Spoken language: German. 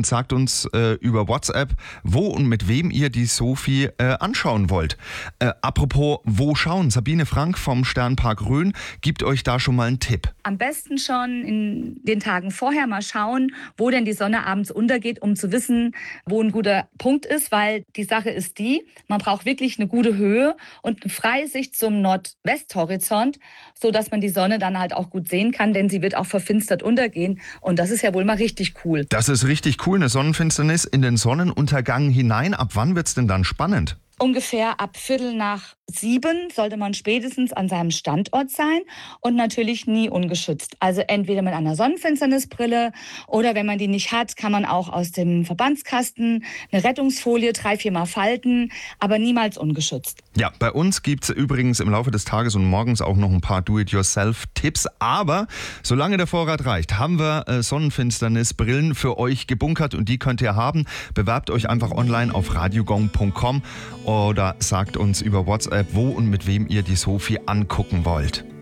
und sagt uns über WhatsApp, wo und mit wem ihr die Sophie anschauen wollt. Apropos, wo schauen? Sabine Frank vom Sternpark Rhön gibt euch da schon mal einen Tipp. Am besten schon in den Tagen vorher mal schauen, wo denn die Sonne abends untergeht, um zu wissen, wo ein guter Punkt ist, weil die Sache ist die, man braucht wirklich eine gute Höhe und eine freie Sicht zum Nordwesthorizont, sodass man die Sonne dann halt auch gut sehen kann, denn sie wird auch verfinstert untergehen und das ist ja wohl mal richtig cool. Das ist richtig cool, eine Sonnenfinsternis in den Sonnenuntergang hinein. Ab wann wird's denn dann spannend? Ungefähr ab 6:45 sollte man spätestens an seinem Standort sein und natürlich nie ungeschützt. Also entweder mit einer Sonnenfinsternisbrille oder wenn man die nicht hat, kann man auch aus dem Verbandskasten eine Rettungsfolie 3-4 Mal falten, aber niemals ungeschützt. Ja, bei uns gibt's übrigens im Laufe des Tages und morgens auch noch ein paar Do-it-yourself-Tipps, aber solange der Vorrat reicht, haben wir Sonnenfinsternisbrillen für euch gebunkert und die könnt ihr haben. Bewerbt euch einfach online auf radiogong.com oder sagt uns über WhatsApp, wo und mit wem ihr die Sophie angucken wollt.